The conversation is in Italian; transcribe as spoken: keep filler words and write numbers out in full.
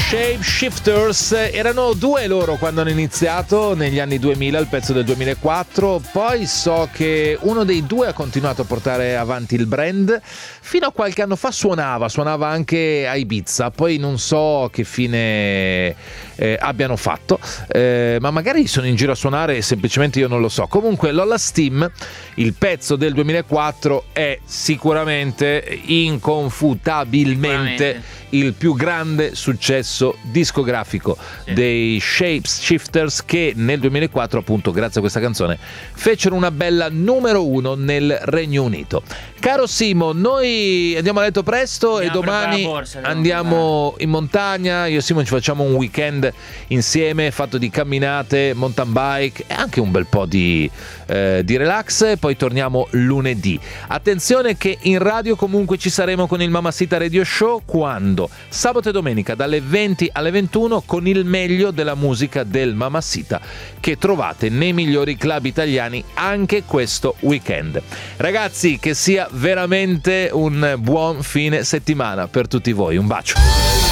Shapeshifters. Erano due loro quando hanno iniziato negli anni duemila, il pezzo del duemilaquattro. Poi so che uno dei due ha continuato a portare avanti il brand. Fino a qualche anno fa suonava, suonava anche a Ibiza. Poi non so che fine eh, abbiano fatto, eh, ma magari sono in giro a suonare e semplicemente io non lo so. Comunque Lola Steam, il pezzo del duemilaquattro, è sicuramente, inconfutabilmente il più grande successo discografico sì. dei Shapeshifters, che nel duemilaquattro, appunto grazie a questa canzone, fecero una bella numero uno nel Regno Unito. Caro Simo, noi andiamo a letto presto andiamo e domani borsa, andiamo in montagna. Io e Simo ci facciamo un weekend insieme fatto di camminate, mountain bike e anche un bel po' di, eh, di relax. Poi torniamo lunedì. Attenzione che in radio comunque ci saremo con il Mamacita Radio Show quando? Sabato e domenica dalle venti alle ventuno, con il meglio della musica del Mamacita che trovate nei migliori club italiani anche questo weekend. Ragazzi, che sia veramente un buon fine settimana per tutti voi. Un bacio.